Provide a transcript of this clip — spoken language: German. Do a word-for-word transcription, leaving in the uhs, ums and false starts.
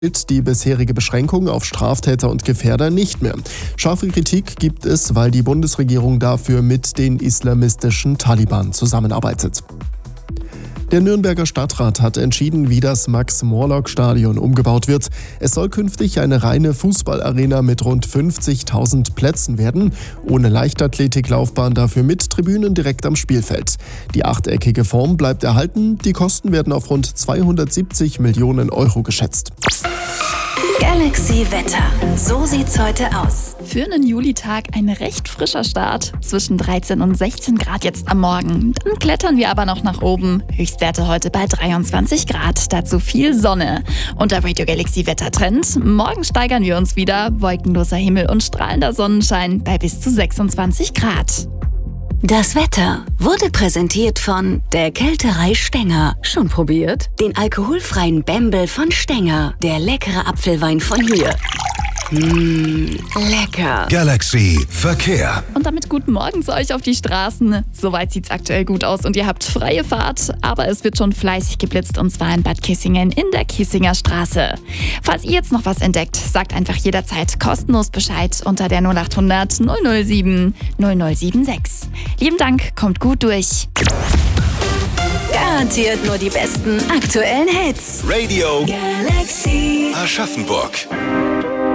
Die bisherige Beschränkung auf Straftäter und Gefährder nicht mehr. Scharfe Kritik gibt es, weil die Bundesregierung dafür mit den islamistischen Taliban zusammenarbeitet. Der Nürnberger Stadtrat hat entschieden, wie das Max-Morlock-Stadion umgebaut wird. Es soll künftig eine reine Fußballarena mit rund fünfzigtausend Plätzen werden, ohne Leichtathletiklaufbahn, dafür mit Tribünen direkt am Spielfeld. Die achteckige Form bleibt erhalten, die Kosten werden auf rund zweihundertsiebzig Millionen Euro geschätzt. Galaxy Wetter. So sieht's heute aus. Für einen Julitag ein recht frischer Start. Zwischen dreizehn und sechzehn Grad jetzt am Morgen. Dann klettern wir aber noch nach oben. Höchstwerte heute bei dreiundzwanzig Grad. Dazu viel Sonne. Und der Radio Galaxy Wettertrend. Morgen steigern wir uns wieder. Wolkenloser Himmel und strahlender Sonnenschein bei bis zu sechsundzwanzig Grad. Das Wetter wurde präsentiert von der Kälterei Stenger. Schon probiert? Den alkoholfreien Bembel von Stenger. Der leckere Apfelwein von hier. Mmh, lecker. Galaxy Verkehr. Und damit guten Morgen zu euch auf die Straßen. Soweit sieht's aktuell gut aus und ihr habt freie Fahrt. Aber es wird schon fleißig geblitzt und zwar in Bad Kissingen in der Kissinger Straße. Falls ihr jetzt noch was entdeckt, sagt einfach jederzeit kostenlos Bescheid unter der null acht hundert null null sieben null null sieben sechs. Lieben Dank, kommt gut durch. Garantiert nur die besten aktuellen Hits. Radio Galaxy Aschaffenburg.